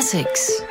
Classics.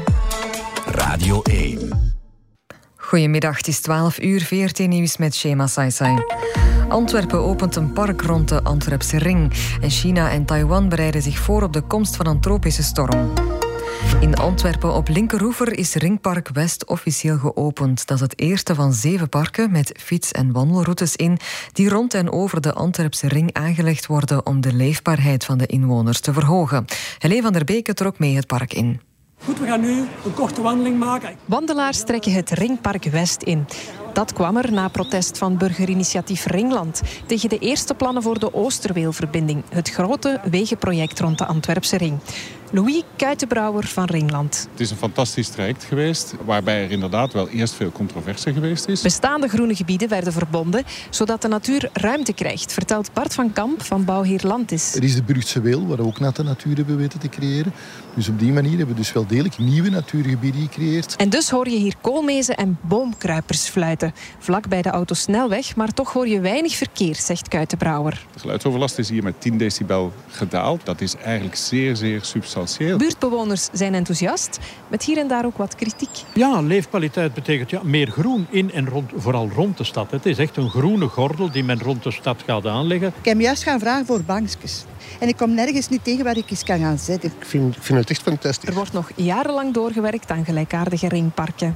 Radio 1. Goedemiddag, het is 12 uur, VRT Nieuws met Shema Saisai. Antwerpen opent een park rond de Antwerpse ring. En China en Taiwan bereiden zich voor op de komst van een tropische storm. In Antwerpen op Linkeroever is Ringpark West officieel geopend. Dat is het eerste van 7 parken met fiets- en wandelroutes in die rond en over de Antwerpse ring aangelegd worden om de leefbaarheid van de inwoners te verhogen. Helene van der Beke trok mee het park in. Goed, we gaan nu een korte wandeling maken. Wandelaars trekken het Ringpark West in. Dat kwam er na protest van burgerinitiatief Ringland tegen de eerste plannen voor de Oosterweelverbinding, het grote wegenproject rond de Antwerpse ring. Louis Kuitenbrouwer van Ringland. Het is een fantastisch traject geweest, waarbij er inderdaad wel eerst veel controverse geweest is. Bestaande groene gebieden werden verbonden, zodat de natuur ruimte krijgt, vertelt Bart van Kamp van Bouwheer Landis. Er is de Brugse Weel, waar we ook nette natuur hebben weten te creëren. Dus op die manier hebben we dus wel degelijk nieuwe natuurgebieden gecreëerd. En dus hoor je hier koolmezen en boomkruipers fluiten. Vlak bij de autosnelweg, maar toch hoor je weinig verkeer, zegt Kuitenbrouwer. De geluidsoverlast is hier met 10 decibel gedaald. Dat is eigenlijk zeer, zeer substantieel. Buurtbewoners zijn enthousiast, met hier en daar ook wat kritiek. Ja, leefkwaliteit betekent meer groen in en rond, vooral rond de stad. Het is echt een groene gordel die men rond de stad gaat aanleggen. Ik heb me juist gaan vragen voor bankjes. En ik kom nergens niet tegen waar ik eens kan gaan zitten. Ik vind het echt fantastisch. Er wordt nog jarenlang doorgewerkt aan gelijkaardige ringparken.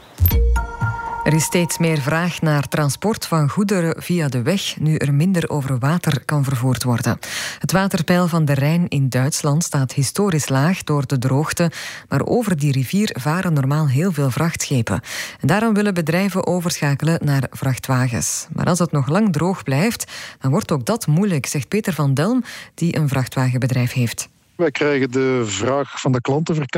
Er is steeds meer vraag naar transport van goederen via de weg, nu er minder over water kan vervoerd worden. Het waterpeil van de Rijn in Duitsland staat historisch laag door de droogte, maar over die rivier varen normaal heel veel vrachtschepen. En daarom willen bedrijven overschakelen naar vrachtwagens. Maar als het nog lang droog blijft, dan wordt ook dat moeilijk, zegt Peter van Delm, die een vrachtwagenbedrijf heeft. Wij krijgen de vraag van de klanten